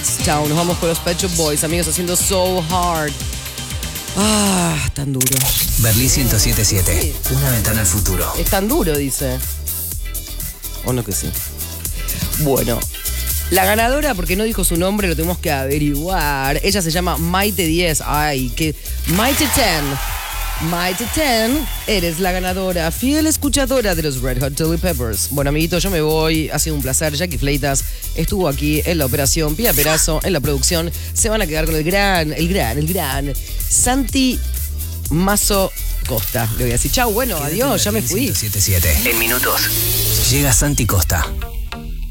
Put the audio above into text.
Town. Vamos con los Pet Shop Boys, amigos, haciendo So Hard. Tan duro. Berlín 107.7. Una ventana al futuro. Es tan duro, dice. ¿O no que sí? Bueno, la ganadora, porque no dijo su nombre, lo tenemos que averiguar. Ella se llama Maite 10. Ay, que Maite 10. Maite 10, eres la ganadora, fiel escuchadora de los Red Hot Chili Peppers. Bueno, amiguito, yo me voy. Ha sido un placer. Jackie Fleitas estuvo aquí en la operación. Pia Perazo en la producción. Se van a quedar con el gran Santi Mazo Costa. Le voy a decir chau, bueno, adiós, ya me fui. 107.7. En minutos llega Santi Costa.